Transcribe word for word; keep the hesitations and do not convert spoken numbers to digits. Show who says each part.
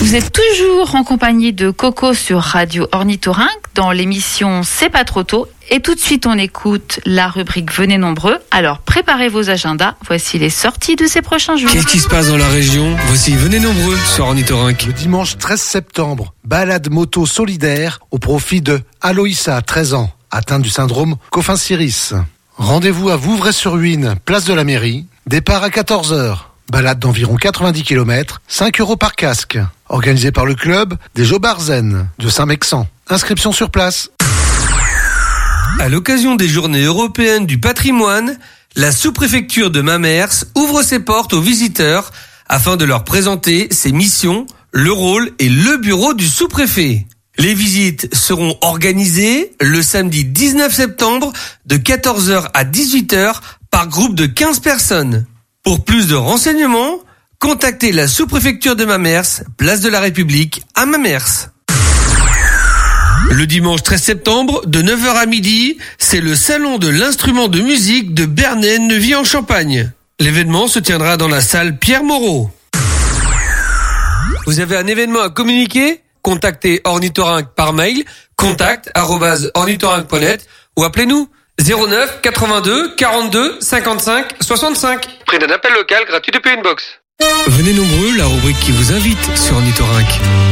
Speaker 1: Vous êtes toujours en compagnie de Coco sur Radio Ornithorynque dans l'émission C'est pas trop tôt. Et tout de suite, on écoute la rubrique Venez nombreux. Alors, préparez vos agendas. Voici les sorties de ces prochains jours.
Speaker 2: Qu'est-ce qui se passe dans la région? Voici Venez nombreux sur Ornithorynque.
Speaker 3: Le dimanche treize septembre, balade moto solidaire au profit de Aloïsa, treize ans, atteinte du syndrome Coffin-Siris. Rendez-vous à Vouvray-sur-Huine, place de la mairie. Départ à quatorze heures. Balade d'environ quatre-vingt-dix kilomètres, cinq euros par casque. Organisé par le club des Jobarzen de Saint-Mexan. Inscription sur place.
Speaker 2: À l'occasion des Journées européennes du patrimoine, la sous-préfecture de Mamers ouvre ses portes aux visiteurs afin de leur présenter ses missions, le rôle et le bureau du sous-préfet. Les visites seront organisées le samedi dix-neuf septembre de quatorze heures à dix-huit heures par groupe de quinze personnes. Pour plus de renseignements, contactez la sous-préfecture de Mamers, place de la République à Mamers. Le dimanche treize septembre, de neuf heures à midi, c'est le salon de l'instrument de musique de Bernay-Neuvy-en-Champagne. L'événement se tiendra dans la salle Pierre Moreau. Vous avez un événement à communiquer? Contactez Ornithorynque par mail, contact arobase ornithorynque point net ou appelez-nous zéro neuf quatre-vingt-deux quarante-deux cinquante-cinq soixante-cinq. Prix d'un appel local gratuit depuis une box. Venez nombreux, la rubrique qui vous invite sur Ornithorynque.